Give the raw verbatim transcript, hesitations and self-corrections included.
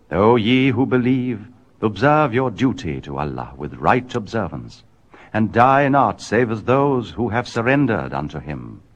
O ye who believe, observe your duty to Allah with right observance, and die not save as those who have surrendered unto him.